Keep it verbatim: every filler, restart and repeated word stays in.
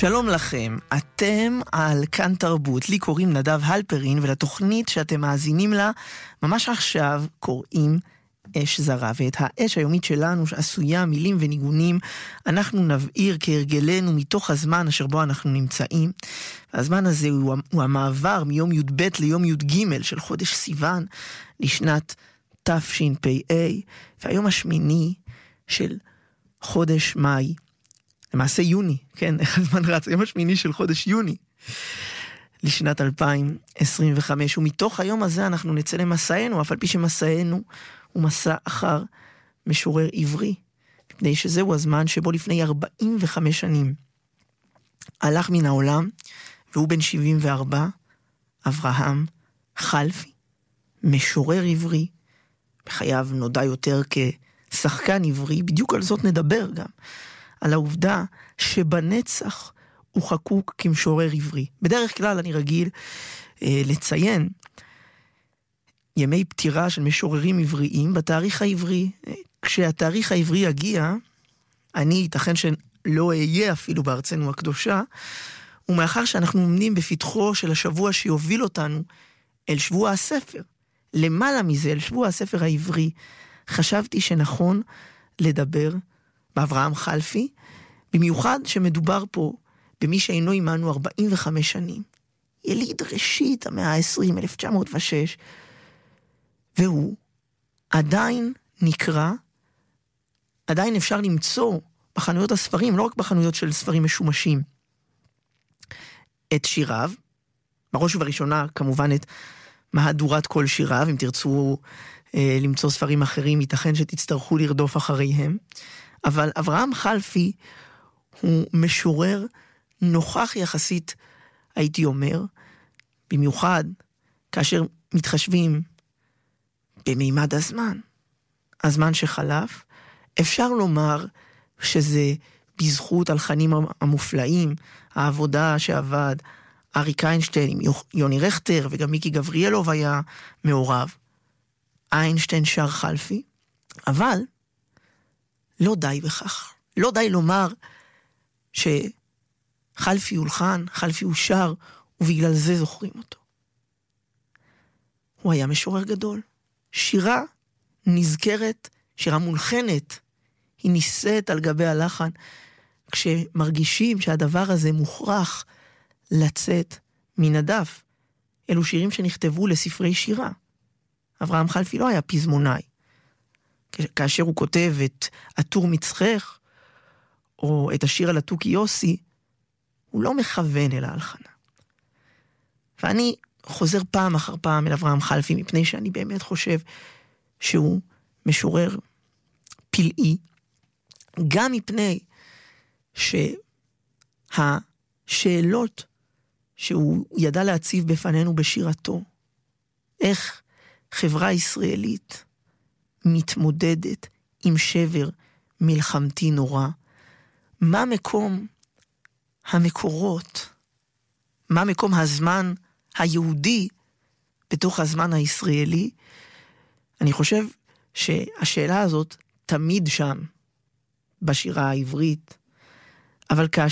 שלום לכם, אתם על כאן תרבות, לי קוראים נדב הלפרין, ולתוכנית שאתם מאזינים לה ממש עכשיו קוראים אש זרה, ואת האש היומית שלנו שעשויה מילים וניגונים אנחנו נבעיר כהרגלנו מתוך הזמן אשר בו אנחנו נמצאים. והזמן הזה הוא, הוא המעבר מיום י' ב' ליום י' ג' של חודש סיוון לשנת תשפ"א, והיום השמיני של חודש מאי, למעשה יוני, כן, איך הזמן רץ, היום השמיני של חודש יוני לשנת אלפיים עשרים וחמש, ומתוך היום הזה אנחנו נצא למסענו, אף על פי שמסענו הוא מסע אחר משורר עברי, מפני שזהו הזמן שבו לפני ארבעים וחמש שנים הלך מן העולם, והוא בן שבעים וארבע, אברהם חלפי, משורר עברי, בחייו נודע יותר כשחקן עברי, בדיוק על זאת נדבר גם, על העובדה שבנצח הוא חקוק כמשורר עברי. בדרך כלל אני רגיל אה, לציין ימי פטירה של משוררים עבריים בתאריך העברי. כשהתאריך העברי יגיע, אני ייתכן שלא אהיה אפילו בארצנו הקדושה, ומאחר שאנחנו עומדים בפתחו של השבוע שיוביל אותנו אל שבוע הספר, למעלה מזה, אל שבוע הספר העברי, חשבתי שנכון לדבר באברהם חלפי, במיוחד שמדובר פה במי שאינו עמנו ארבעים וחמש שנים, יליד ראשית המאה ה-עשרים, אלף תשע מאות ושש, והוא עדיין נקרא, עדיין אפשר למצוא בחנויות הספרים, לא רק בחנויות של ספרים משומשים, את שיריו, בראש ובראשונה כמובן את מהדורת כל שיריו, אם תרצו אה, למצוא ספרים אחרים, ייתכן שתצטרכו לרדוף אחריהם, אבל אברהם חלפי הוא משורר נוכח יחסית, הייתי אומר, במיוחד כאשר מתחשבים במימד הזמן, הזמן שחלף, אפשר לומר שזה בזכות הלחנים המופלאים, העבודה שעבד אריק איינשטיין עם יוני רכטר, וגם מיקי גבריאלוב היה מעורב. איינשטיין שר חלפי, אבל לא די בכך. לא די לומר שחלפי הולחן, חלפי הוא שר, ובגלל זה זוכרים אותו. הוא היה משורר גדול. שירה נזכרת, שירה מולחנת, היא ניסית על גבי הלחן, כשמרגישים שהדבר הזה מוכרח לצאת מן הדף. אלו שירים שנכתבו לספרי שירה. אברהם חלפי לא היה פזמונאי. כאשר הוא כותב את עטור מצחך, או את השיר על התוכי יוסי, הוא לא מכוון אל ההלחנה. ואני חוזר פעם אחר פעם אל אברהם חלפי, מפני שאני באמת חושב שהוא משורר פלאי, גם מפני שהשאלות שהוא ידע להציב בפנינו בשירתו, איך חברה ישראלית מתמודדת עם שבר מלחמתי נורא, מה מקום המקורות, מה מקום הזמן היהודי בתוך הזמן הישראלי. אני חושב שהשאלה הזאת תמיד שם בשירה העברית, אבל כאשר